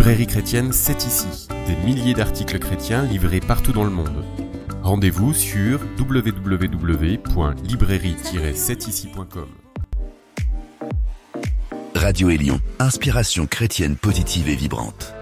librairie chrétienne C'est ici. Des milliers d'articles chrétiens livrés partout dans le monde. Rendez-vous sur www.librairie-cetici.com. Radio Élion, inspiration chrétienne positive et vibrante.